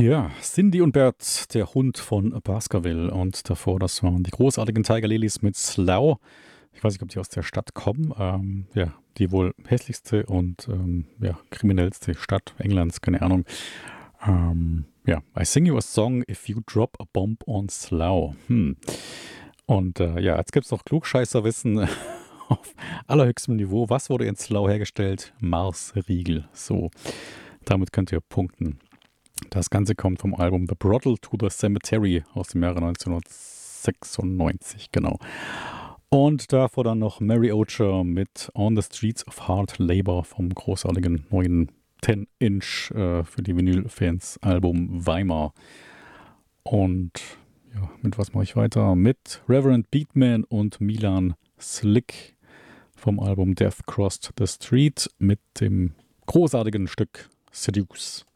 Ja, Cindy und Bert, der Hund von Baskerville. Und davor, das waren die großartigen Tiger Lilies mit Slough. Ich weiß nicht, ob die aus der Stadt kommen. Ja, die wohl hässlichste und ja, kriminellste Stadt Englands, keine Ahnung. Ja, I sing you a song if you drop a bomb on Slough. Und ja, jetzt gibt es noch Klugscheißerwissen auf allerhöchstem Niveau. Was wurde in Slough hergestellt? Mars-Riegel. So, damit könnt ihr punkten. Das Ganze kommt vom Album The Brothel to the Cemetery aus dem Jahre 1996, genau. Und davor dann noch Mary Ocher mit On the Streets of Hard Labor vom großartigen neuen 10-Inch für die Vinyl-Fans Album Weimar. Und ja, mit was mache ich weiter? Mit Reverend Beatman und Milan Slick vom Album Death Crossed the Street mit dem großartigen Stück Seduce.